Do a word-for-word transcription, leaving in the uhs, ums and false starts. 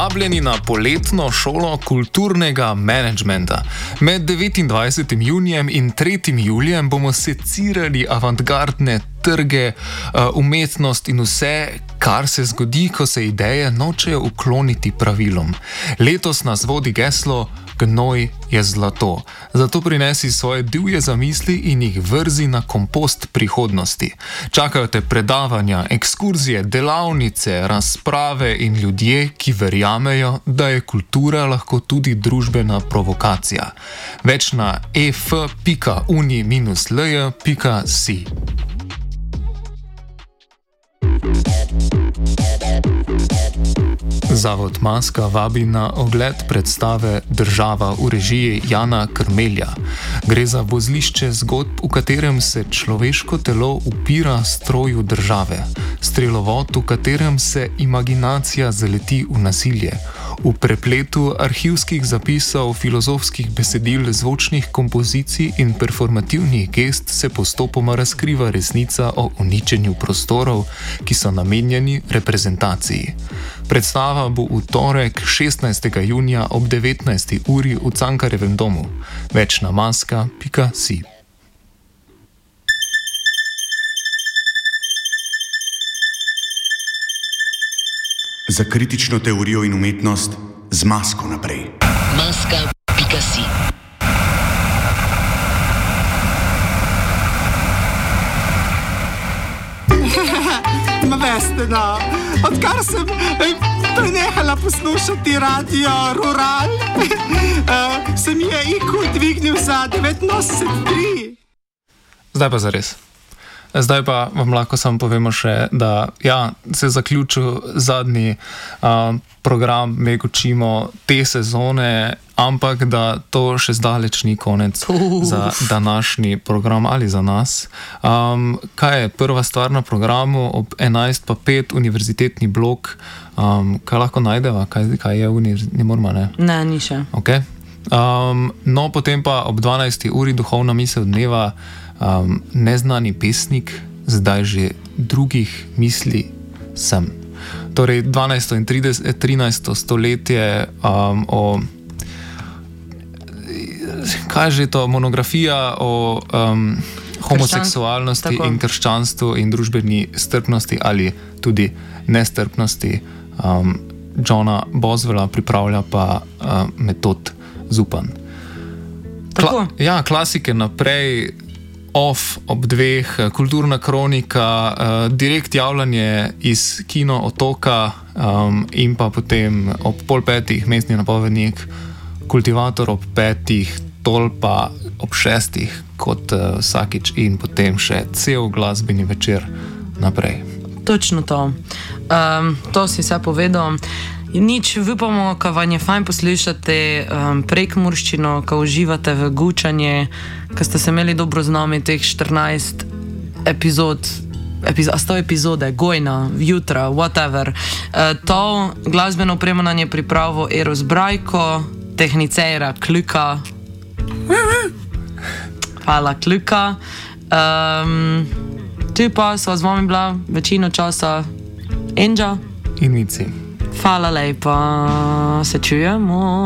Vabljeni na poletno šolo kulturnega menedžmenta. Med devetindvajsetim junijem in tretjim julijem bomo secirali avantgardne trge, umetnost in vse, kar se zgodi, ko se ideje nočejo ukloniti pravilom. Letos nas vodi geslo Gnoj je zlato. Zato prinesi svoje divje zamisli in jih vrzi na kompost prihodnosti. Čakajo te predavanja, ekskurzije, delavnice, razprave in ljudje, ki verjamejo, da je kultura lahko tudi družbena provokacija. Več na e f pika uni minus l j pika si. Zavod Maska vabi na ogled predstave Država v režiji Jana Krmelja. Gre za vozlišče zgodb, v katerem se človeško telo upira stroju države, strelovod, v katerem se imaginacija zaleti v nasilje. V prepletu arhivskih zapisov, filozofskih besedil, zvočnih kompozicij in performativnih gest se postopoma razkriva resnica o uničenju prostorov, ki so namenjeni reprezentaciji. Predstava bo v torek šestnajstega junija ob devetnajsti uri v Cankarjevem domu. Več na maska pika si. Za kritično teorijo in umetnost z Masko naprej. maska pika si. Ma veste, no, odkar sem eh, prenehala poslušati radio Rural, eh, se mi je I Q dvignil za devetinosemdeset celih tri. Zdaj pa zares. Zdaj pa vam lahko samo povemo še, da ja, se je zaključil zadnji uh, program Meg učimo te sezone, ampak da to še zdaleč ni konec uh. za današnji program ali za nas. Um, kaj je prva stvar na programu ob enajst pa pet univerzitetni blok? Um, kaj lahko najdeva? Kaj, kaj je univerzitetni? Ne moramo, ne? Ne, ni še. Okay. Um, no, potem pa ob dvanajsti uri duhovna misel dneva. Um, neznani pesnik, zdaj že drugih misli sem. Torej dvanajsto in trinajsto stoletje um, o kaj je že to, monografija o um, homoseksualnosti in krščanstvu in družbeni strpnosti ali tudi nestrpnosti um, Johna Boswella pripravlja pa uh, Metod Zupan. Kla- ja, klasike naprej. Off ob dveh, kulturna kronika, uh, direkt javljanje iz Kino Otoka um, in pa potem ob pol petih mestni napovednik, kultivator ob petih, tolpa ob šestih kot uh, vsakič in potem še cel glasbeni večer naprej. Točno to. Um, to si vse povedal. Nič, upamo, ko vam je fajn poslušati um, prekmurščino, ko uživate v gučanje, ko ste se imeli dobro z nami teh štirinajst epizod, epizod, sto epizode, Gojna, Jutra, whatever. Uh, to glasbeno opremanje pripravo Eros Brajko, tehnicera Kljuka. Hvala Kljuka. Um, tu pa sva z vami bila večino časa Enđa in Mici. Hvala lepa, se čujemo.